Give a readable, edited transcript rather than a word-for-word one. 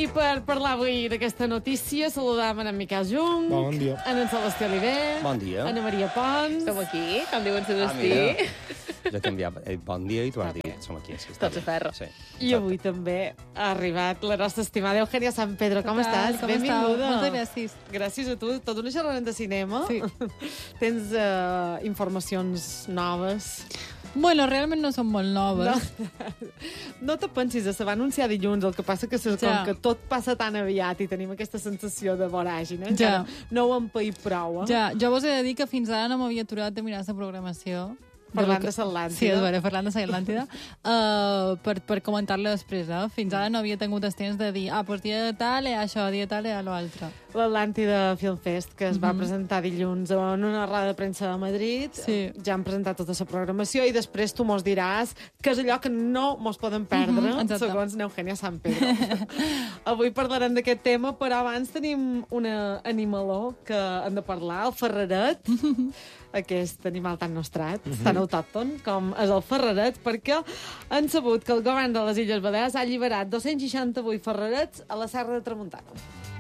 I per parlar avui d'aquesta notícia, saludam en Miquel Jung, Bon dia. en Celestí Oliver, Bon dia. Anna Maria Pons. Som aquí, com diu en Celestí. mira. Jo he canviat. Bon dia i tu has dit, som aquí. Sí, Tots a ferro. Sí. I avui també ha arribat la nostra estimada Eugènia San Pedro. Com estàs? Com Benvinguda. estàu? Moltes gràcies. Gràcies a tu. Tot una xerrada de cinema. Sí. Tens informacions noves. Bueno, realment no són molt noves. No te pensis, se va anunciar dilluns, el que passa que com Ja. que tot passa tan aviat i tenim aquesta sensació de voràgina, Ja. encara no ho hem paït prou. Ja, jo vos he de dir que fins ara no m'havia aturat de mirar la programació. Parlant de l'Atlàntida. Sí, és vera, parlant de l'Atlàntida. Per comentar-la després, Fins ara no havia tingut el temps de dir, doncs dia de tal, això, dia de tal, l'altre. L'Atlàntida Film Fest, que es va presentar dilluns en una roda de premsa de Madrid. Sí. Ja han presentat tota la programació i després tu mos diràs que és allò que no mos podem perdre, exacte. segons Eugènia San Pedro. Avui parlarem d'aquest tema, però abans tenim un animaló que hem de parlar, el ferreret. Aquest animal tan nostrat, tan autòcton com és el ferreret, perquè han sabut que el govern de les Illes Balears ha alliberat 268 ferrerets a la Serra de Tramuntana.